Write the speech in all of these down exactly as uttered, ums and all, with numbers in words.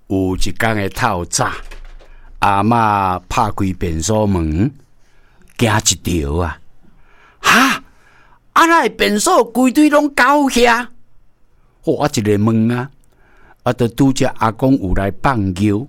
有一天的透早，阿嬷拍开便所门，惊一跳啊！哈，啊那便所规堆拢狗遐，我一个问啊，啊，就拄只阿公有来放尿，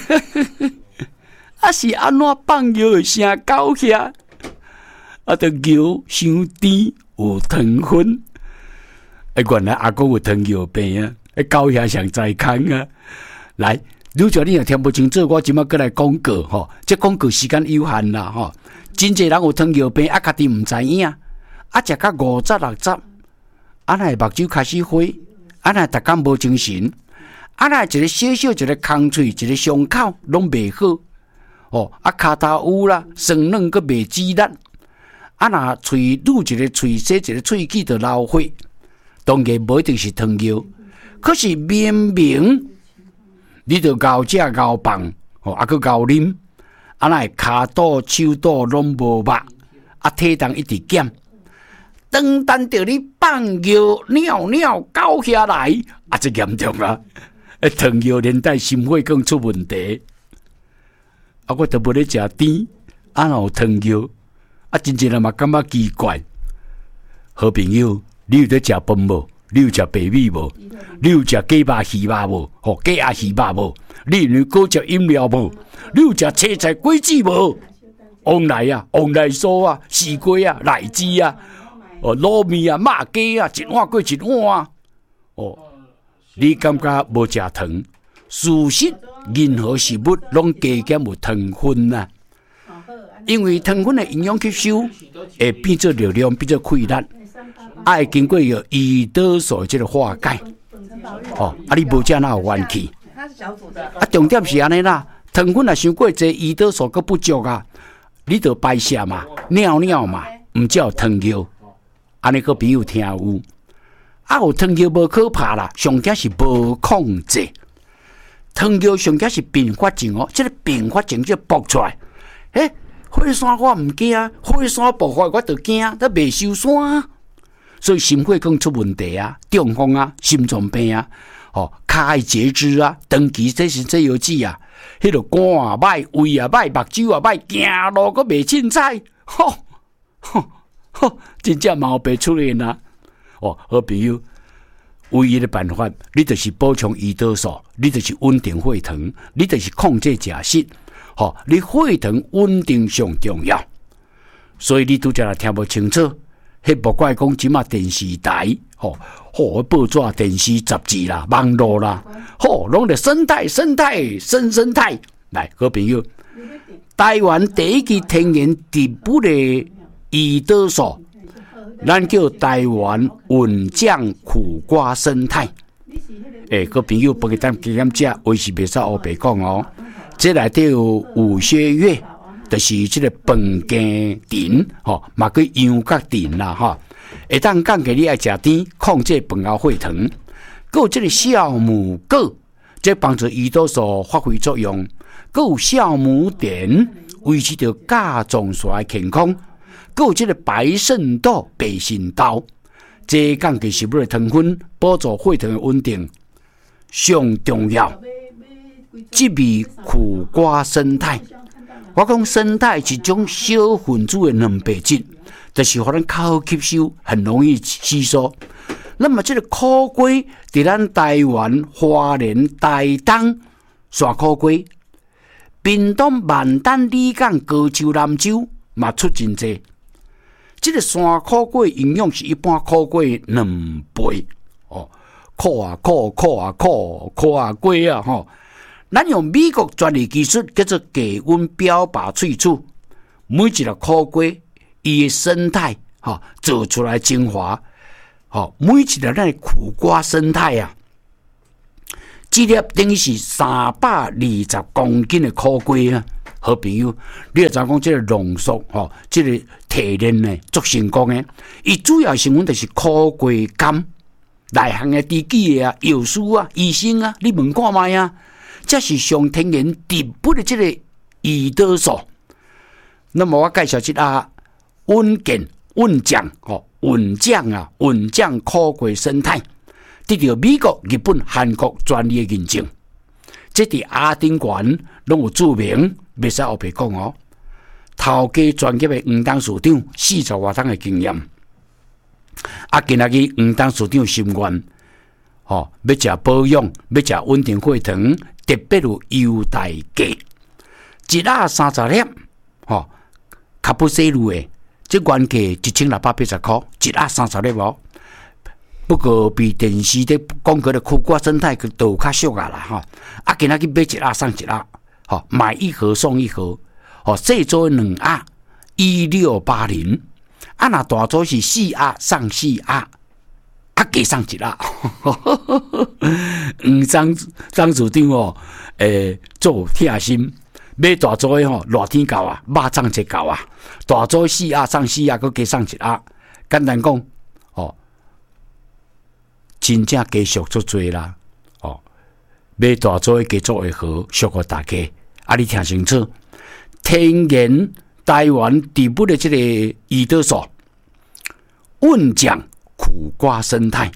啊是安怎放尿的声狗遐？啊，就尿伤甜有糖分，哎，原来阿公有糖尿病啊！哎，狗遐上在看啊！来，如果你若听不清楚，我即马过来广告吼，这广告时间有限啦吼。真侪人有糖尿病，啊，家己毋知影，啊，食到五十六十，啊，那目睭开始花，啊，那逐工无精神，啊，那一个小小一个空喙，一个伤口拢袂好，哦，啊，骹头有啦，酸软阁袂止力，啊，那喙愈一个喙洗一个喙齿就流血，当然无一定是糖尿，可是明明你着熬食熬放，哦，啊，阁熬啉。啊，那骹肚、手肚拢无肉，啊，体重一直减。当等着你放尿、尿尿狗下来，啊，这严重啊！诶，糖尿连带心血管出问题。啊，我都无咧食甜，啊，有糖尿，啊，真正人嘛感觉奇怪。好朋友，你有在食饭无？你有食白米无？你有食鸡肉、鱼肉无？吼，鸡鸭鱼肉无？你有果食饮料无？你有食青菜果子无？往来啊，往来酥啊，西瓜啊，荔枝啊，哦，糯米啊，肉鸡啊，一碗过一碗啊。哦，你感觉无食糖？事实，任何食物拢加减有糖分啊。因为糖分的营养吸收会变做热量，变做溃烂，爱经过有胰岛素这个化解。哦，啊，你无食哪有元气？啊，重点是安尼啦，糖分若伤过济，胰岛素阁不足啊，你着排泄嘛，尿尿嘛，毋才有糖尿。安尼个朋友听有？啊，有糖尿无可怕啦，上惊是无控制。糖尿上惊是并发症哦，这个并发症就爆出来，诶、欸，血栓我毋惊，血栓爆发我着惊，得袂收栓，所以心血管出问题啊，中风啊，心脏病啊。哦，骹爱截肢啊，长期这是这药剂啊，迄个肝也歹，胃也歹，目睭也歹，行路阁袂凊彩，吼吼吼，真正毛病出现啊！哦，好朋友，唯一的办法，你就是补充胰岛素，你就是稳定血糖，你就是控制食食，吼、哦，你血糖稳定上重要。所以你拄则来听无清楚，迄莫怪讲即马电视台。吼、哦，吼、哦，报纸、电视、杂志啦、网络啦，吼、哦，拢咧生态、生态、生生态。来，好朋友，台湾第一支天然植物的胰岛素，咱叫台湾稳酱苦瓜生态。诶、欸，好朋友，不给咱给咱食，为是袂使黑白讲哦。这内底有有些月，就是这个饭羹甜，吼、哦，嘛叫羊角甜啦，哈。会当降低你爱食甜，控制饭后血糖。还有这个酵母果，这帮助胰岛素发挥作用。还有酵母碘，维持着甲状腺的健康。还有这个白肾豆、白肾豆，这降低食物的糖分，帮助血糖的稳定。上重要，这味苦瓜生态。我讲生态是一种小分子的蛋白质。就是互咱口吸收很容易吸收。那么这个苦瓜，在咱台湾、花莲、台东、山苦瓜、屏东、万丹、李港、高州、南州嘛出真济。这个山苦瓜营养是一般苦瓜两倍哦，苦啊苦，苦啊苦，苦啊瓜啊吼。咱用美国专利技术叫做低温标靶萃取，每一个苦瓜。伊的生态，哈、哦，做出来精华，好、哦，每一粒咱的苦瓜生态啊，这粒等于是三百二十公斤的苦瓜啊，好朋友，你要知讲这个浓缩，吼、哦，这个提炼呢，足成功的。伊主要成分就是苦瓜甘，内行的知己啊，药师啊，医生啊，你问看卖啊，这是上天然植物的这个胰岛素。那么我介绍一下。稳健、稳酱、哦，稳酱啊，稳酱苦瓜生态，得到美国、日本、韩国专利的认证。 这伫阿丁县拢有注明，袂使后白讲哦。头家专业的黄董事长四十外档的经验，啊，今仔日黄董事长心愿，吼、哦，要食保养，要食稳定血糖，特别有优待价，一盒三十粒，吼、哦，卡布西路的，这原价一千六百八十块，一盒三十粒哦。不过比电视的广告的苦瓜生态都较俗啊啦，吼、哦，啊，今仔日买一盒送一盒，吼、哦，买一盒送一盒。哦，细组两盒一六八零，啊，那大组是四盒送四盒，啊，加送一盒。嗯，张张组长哦，诶，做贴心，买大组的吼，热天到啊，肉粽节到啊，大组四盒送四盒，佮加送一盒。简单讲，哦，真正加俗足多啦，哦，买大组的加做会好，俗互大家，啊，你听清楚。天然台湾底部的这个胰岛素，稳酱苦瓜生态，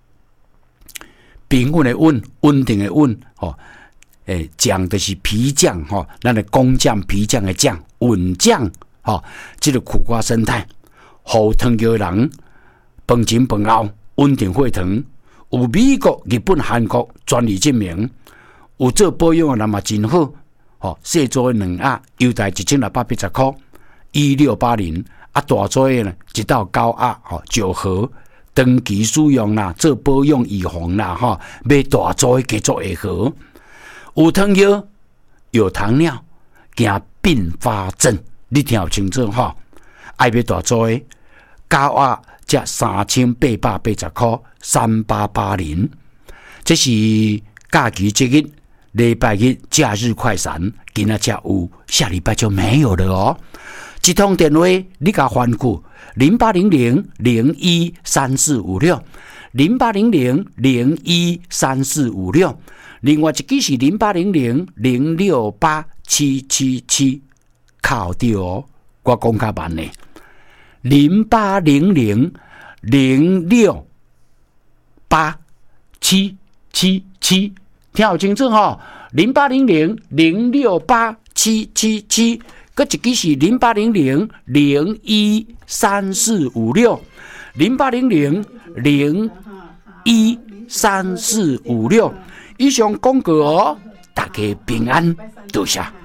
平稳的稳，稳定的稳，吼，诶，酱就是皮酱，吼，咱的工酱、皮酱的酱，稳酱，吼，这个苦瓜生态，互糖尿人饭前饭后稳定血糖，有美国、日本、韩国专利证明，有做保养的人嘛真好。哦，细组的两盒，优待一千六百八十块，一六八零。啊，大组的呢，一到九盒，吼，九盒，长期使用啦，做保养预防啦，吼，买大组的加做会好。有糖尿，有糖尿，惊并发症，你听清楚吼。爱买大组的，九盒才三千八百八十块，三八八零。这是假期节日。礼拜日假日快闪，今仔才有，下礼拜就没有了哦。一通电话，你甲番句零八零零零一三四五六，零八零零零一三四五六，另外一支是零八零零零六八七七七，靠掉哦，我讲较慢呢，零八零零零六八七七七。听好清楚吼，零八零零零六八七七七，搁一支是零八零零零一三四五六，零八零零零一三四五六。以上广告哦，大家平安，多谢。